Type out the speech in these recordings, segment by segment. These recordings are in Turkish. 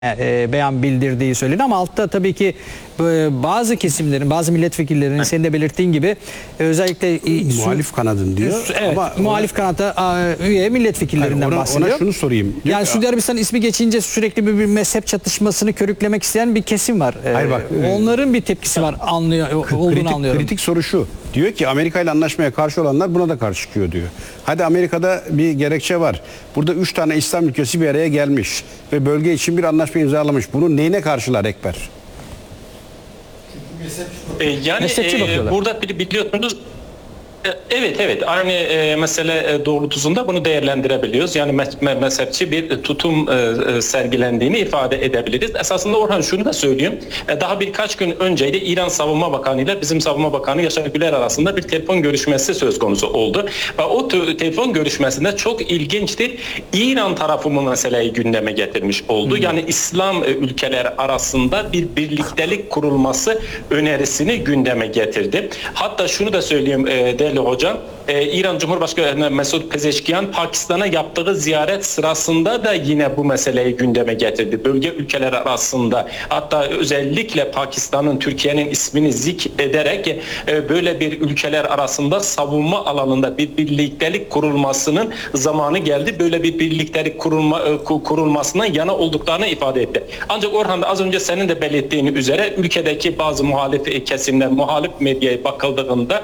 beyan bildirdiği söyleniyor ama altta tabii ki bazı kesimlerin, bazı milletvekillerinin senin de belirttiğin gibi özellikle muhalif kanadın diyor. Evet, ama muhalif kanata üye milletvekillerinden bahsediyor. Ona şunu sorayım. Yani Suudi Arabistan ismi geçince sürekli bir mezhep çatışmasını körüklemek isteyen bir kesim var. Hayır bak, onların bir tepkisi var, olduğunu anlıyorum. Kritik soru şu. Diyor ki Amerika ile anlaşmaya karşı olanlar buna da karşı çıkıyor diyor. Hadi Amerika'da bir gerekçe var. Burada 3 tane İslam ülkesi bir araya gelmiş ve bölge için bir anlaşma imzalamış. Bunu neyine karşılar Ekber? Yani burada biliyorsunuz, evet aynı mesele doğrultusunda bunu değerlendirebiliyoruz. Yani mezhepçi bir tutum sergilendiğini ifade edebiliriz. Esasında Orhan şunu da söyleyeyim. Daha birkaç gün önceydi İran Savunma Bakanı ile bizim Savunma Bakanı Yaşar Güler arasında bir telefon görüşmesi söz konusu oldu. Ve o telefon görüşmesinde çok ilginçti. İran tarafı bu meseleyi gündeme getirmiş oldu. Yani İslam ülkeler arasında bir birliktelik kurulması önerisini gündeme getirdi. Hatta şunu da söyleyeyim değerli hocam, İran Cumhurbaşkanı Mesut Pezeşkiyan Pakistan'a yaptığı ziyaret sırasında da yine bu meseleyi gündeme getirdi. Bölge ülkeler arasında, hatta özellikle Pakistan'ın, Türkiye'nin ismini zikrederek böyle bir ülkeler arasında savunma alanında bir birliktelik kurulmasının zamanı geldi. Böyle bir birliktelik kurulmasına yana olduklarını ifade etti. Ancak Orhan, az önce senin de belirttiğin üzere ülkedeki bazı muhalif kesimler, muhalif medyaya bakıldığında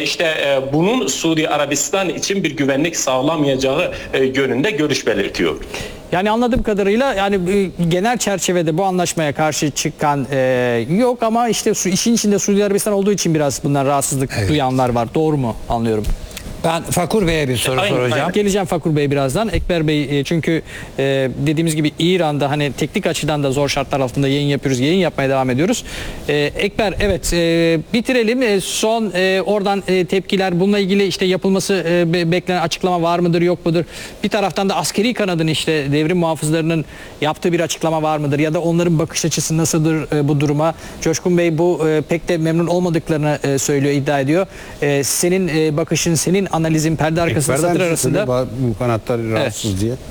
bunun Suudi Arabistan için bir güvenlik sağlamayacağı yönünde görüş belirtiyor. Yani anladığım kadarıyla yani genel çerçevede bu anlaşmaya karşı çıkan yok ama işte işin içinde Suudi Arabistan olduğu için biraz bundan rahatsızlık duyanlar var. Doğru mu anlıyorum? Ben Fakur Bey'e bir soru soracağım. Geleceğim Fakur Bey birazdan. Ekber Bey çünkü dediğimiz gibi İran'da hani teknik açıdan da zor şartlar altında yayın yapıyoruz. Yayın yapmaya devam ediyoruz. Ekber, evet, bitirelim. Son oradan tepkiler, bununla ilgili işte yapılması beklenen açıklama var mıdır yok mudur? Bir taraftan da askeri kanadın işte devrim muhafızlarının yaptığı bir açıklama var mıdır? Ya da onların bakış açısı nasıldır bu duruma? Coşkun Bey bu pek de memnun olmadıklarını söylüyor, iddia ediyor. Senin bakışın, senin analizin perde arkasında satır arasında. Bu kanatlar rahatsız diye.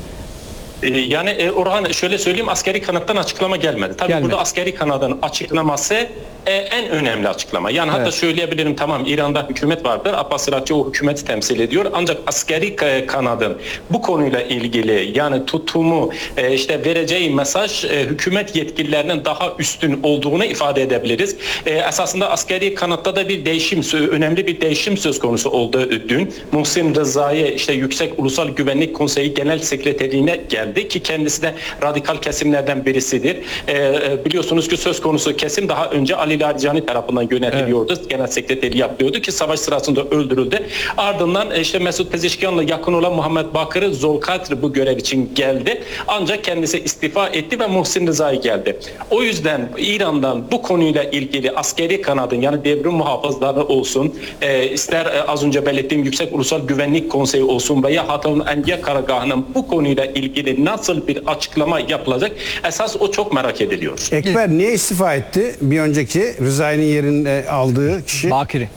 Yani Orhan, şöyle söyleyeyim, askeri kanattan açıklama gelmedi. Tabii burada askeri kanadın açıklaması en önemli açıklama. Yani hatta söyleyebilirim, tamam, İran'da hükümet vardır. Abbas Irakçı o hükümeti temsil ediyor. Ancak askeri kanadın bu konuyla ilgili yani tutumu, vereceği mesaj hükümet yetkililerinin daha üstün olduğunu ifade edebiliriz. Esasında askeri kanatta da bir değişim, önemli bir değişim söz konusu oldu dün. Muhsin Rıza'yı Yüksek Ulusal Güvenlik Konseyi Genel Sekreterliğine geldi ki kendisi de radikal kesimlerden birisidir. Biliyorsunuz ki söz konusu kesim daha önce Ali Larijani tarafından yönetiliyordu. Evet. Genel sekreteri yapıyordu ki savaş sırasında öldürüldü. Ardından Mesut Pezeşkiyan'la yakın olan Muhammed Bakır Zolkatr bu görev için geldi. Ancak kendisi istifa etti ve Muhsin Rıza'yı geldi. O yüzden İran'dan bu konuyla ilgili askeri kanadın, yani devrim muhafızları olsun, ister az önce belirttiğim Yüksek Ulusal Güvenlik Konseyi olsun veya Hatanul Enbiya Karargahı'nın bu konuyla ilgili nasıl bir açıklama yapılacak, esas o çok merak ediliyor. Ekber niye istifa etti? Bir önceki Rıza'nın yerinde aldığı kişi. Bakiri.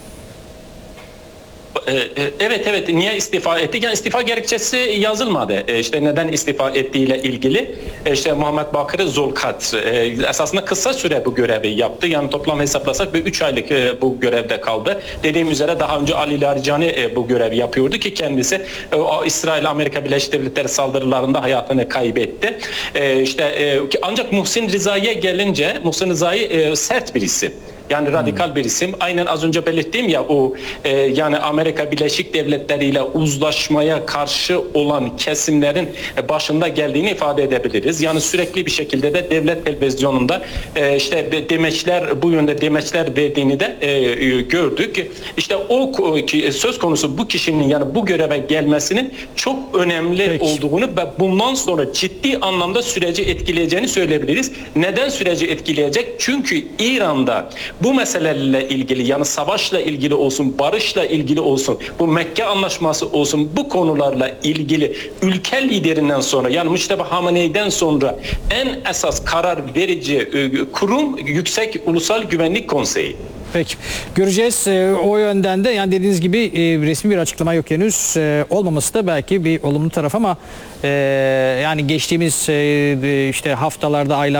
Evet, niye istifa etti? Yani istifa gerekçesi yazılmadı. Neden istifa ettiğiyle ilgili Muhammed Bakır Zolkatr esasında kısa süre bu görevi yaptı. Yani toplam hesaplasak 3 aylık bu görevde kaldı. Dediğim üzere daha önce Ali Larijani bu görevi yapıyordu ki kendisi İsrail Amerika Birleşik Devletleri saldırılarında hayatını kaybetti. Ancak Muhsin Rıza'ya gelince, Muhsin Rıza'yı sert bir isim. Yani radikal bir isim. Aynen az önce belirttiğim ya, o yani Amerika Birleşik Devletleri ile uzlaşmaya karşı olan kesimlerin başında geldiğini ifade edebiliriz. Yani sürekli bir şekilde de devlet televizyonunda demeçler, bu yönde demeçler verdiğini de gördük. O söz konusu bu kişinin yani bu göreve gelmesinin çok önemli olduğunu ve bundan sonra ciddi anlamda süreci etkileyeceğini söyleyebiliriz. Neden süreci etkileyecek? Çünkü İran'da bu meselelerle ilgili, yani savaşla ilgili olsun, barışla ilgili olsun, bu Mekke Anlaşması olsun, bu konularla ilgili ülke liderinden sonra, yani Mujteba Hamenei'den sonra en esas karar verici kurum Yüksek Ulusal Güvenlik Konseyi. Peki. Göreceğiz. O yönden de yani dediğiniz gibi resmi bir açıklama yok henüz. Olmaması da belki bir olumlu taraf ama yani geçtiğimiz işte haftalarda, aylar